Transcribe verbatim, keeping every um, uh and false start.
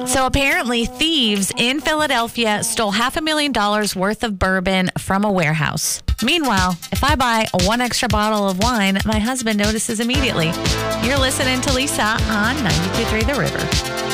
So apparently thieves in Philadelphia stole half a million dollars worth of bourbon from a warehouse. Meanwhile, if I buy one extra bottle of wine, my husband notices immediately. You're listening to Lisa on ninety-two point three The River.